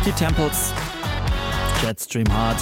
Die Temples, Jetstream Heart,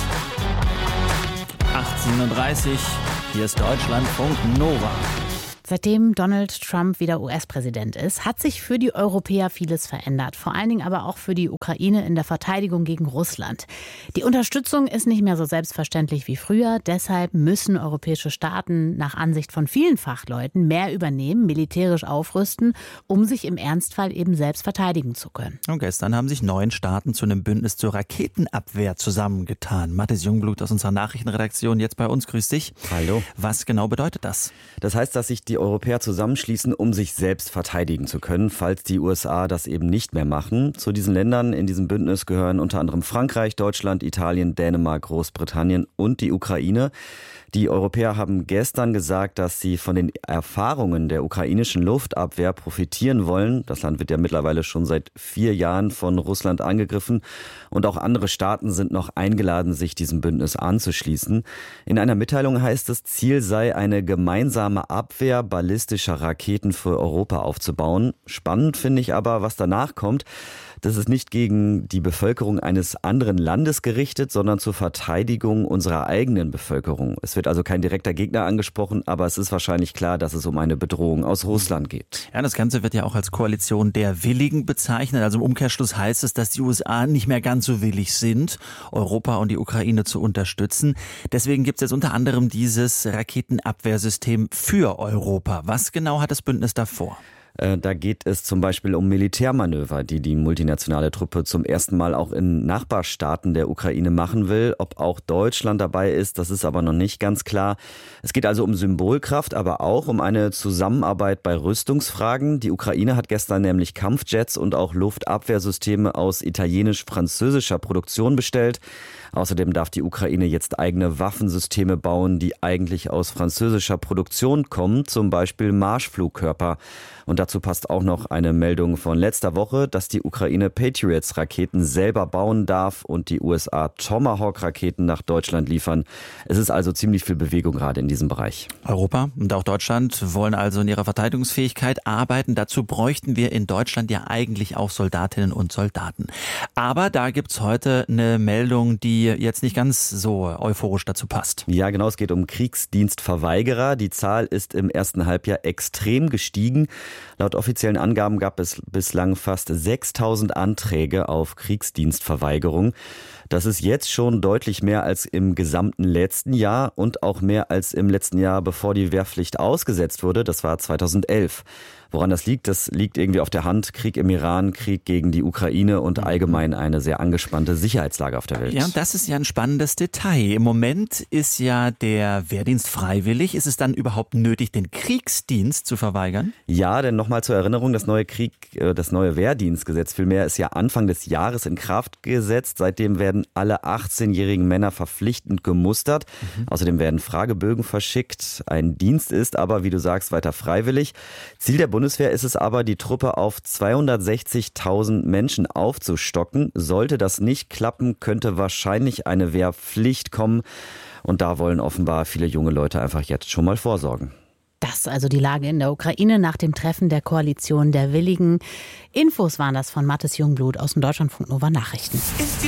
8:37, hier ist Deutschlandfunk Nova. Seitdem Donald Trump wieder US-Präsident ist, hat sich für die Europäer vieles verändert. Vor allen Dingen aber auch für die Ukraine in der Verteidigung gegen Russland. Die Unterstützung ist nicht mehr so selbstverständlich wie früher. Deshalb müssen europäische Staaten nach Ansicht von vielen Fachleuten mehr übernehmen, militärisch aufrüsten, um sich im Ernstfall eben selbst verteidigen zu können. Und gestern haben sich 9 Staaten zu einem Bündnis zur Raketenabwehr zusammengetan. Mathis Jungblut aus unserer Nachrichtenredaktion jetzt bei uns. Grüß dich. Hallo. Was genau bedeutet das? Das heißt, dass sich die Europäer zusammenschließen, um sich selbst verteidigen zu können, falls die USA das eben nicht mehr machen. Zu diesen Ländern in diesem Bündnis gehören unter anderem Frankreich, Deutschland, Italien, Dänemark, Großbritannien und die Ukraine. Die Europäer haben gestern gesagt, dass sie von den Erfahrungen der ukrainischen Luftabwehr profitieren wollen. Das Land wird ja mittlerweile schon seit 4 Jahren von Russland angegriffen. Und auch andere Staaten sind noch eingeladen, sich diesem Bündnis anzuschließen. In einer Mitteilung heißt es, Ziel sei, eine gemeinsame Abwehr ballistischer Raketen für Europa aufzubauen. Spannend finde ich aber, was danach kommt. Das ist nicht gegen die Bevölkerung eines anderen Landes gerichtet, sondern zur Verteidigung unserer eigenen Bevölkerung. Es wird also kein direkter Gegner angesprochen, aber es ist wahrscheinlich klar, dass es um eine Bedrohung aus Russland geht. Ja, das Ganze wird ja auch als Koalition der Willigen bezeichnet. Also im Umkehrschluss heißt es, dass die USA nicht mehr ganz so willig sind, Europa und die Ukraine zu unterstützen. Deswegen gibt es jetzt unter anderem dieses Raketenabwehrsystem für Europa. Was genau hat das Bündnis davor? Da geht es zum Beispiel um Militärmanöver, die die multinationale Truppe zum ersten Mal auch in Nachbarstaaten der Ukraine machen will. Ob auch Deutschland dabei ist, das ist aber noch nicht ganz klar. Es geht also um Symbolkraft, aber auch um eine Zusammenarbeit bei Rüstungsfragen. Die Ukraine hat gestern nämlich Kampfjets und auch Luftabwehrsysteme aus italienisch-französischer Produktion bestellt. Außerdem darf die Ukraine jetzt eigene Waffensysteme bauen, die eigentlich aus französischer Produktion kommen, zum Beispiel Marschflugkörper. Und dazu passt auch noch eine Meldung von letzter Woche, dass die Ukraine Patriots-Raketen selber bauen darf und die USA Tomahawk-Raketen nach Deutschland liefern. Es ist also ziemlich viel Bewegung gerade in diesem Bereich. Europa und auch Deutschland wollen also in ihrer Verteidigungsfähigkeit arbeiten. Dazu bräuchten wir in Deutschland ja eigentlich auch Soldatinnen und Soldaten. Aber da gibt's heute eine Meldung, die jetzt nicht ganz so euphorisch dazu passt. Ja, genau, es geht um Kriegsdienstverweigerer. Die Zahl ist im ersten Halbjahr extrem gestiegen. Laut offiziellen Angaben gab es bislang fast 6.000 Anträge auf Kriegsdienstverweigerung. Das ist jetzt schon deutlich mehr als im gesamten letzten Jahr und auch mehr als im letzten Jahr, bevor die Wehrpflicht ausgesetzt wurde. Das war 2011. Woran das liegt irgendwie auf der Hand. Krieg im Iran, Krieg gegen die Ukraine und allgemein eine sehr angespannte Sicherheitslage auf der Welt. Ja, und das ist ja ein spannendes Detail. Im Moment ist ja der Wehrdienst freiwillig. Ist es dann überhaupt nötig, den Kriegsdienst zu verweigern? Ja, denn nochmal zur Erinnerung, das neue Wehrdienstgesetz vielmehr ist ja Anfang des Jahres in Kraft gesetzt. Seitdem werden alle 18-jährigen Männer verpflichtend gemustert. Außerdem werden Fragebögen verschickt. Ein Dienst ist aber, wie du sagst, weiter freiwillig. Ziel der Bundeswehr ist es aber, die Truppe auf 260.000 Menschen aufzustocken. Sollte das nicht klappen, könnte wahrscheinlich eine Wehrpflicht kommen. Und da wollen offenbar viele junge Leute einfach jetzt schon mal vorsorgen. Das ist also die Lage in der Ukraine nach dem Treffen der Koalition der Willigen. Infos waren das von Mathis Jungblut aus dem Deutschlandfunk Nova Nachrichten.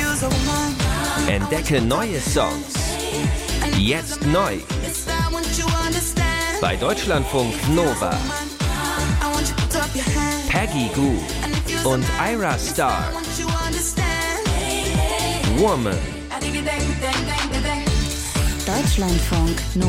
Entdecke neue Songs. Jetzt neu. Bei Deutschlandfunk Nova. Peggy Gou und Ira Star. Woman. Deutschlandfunk Nova.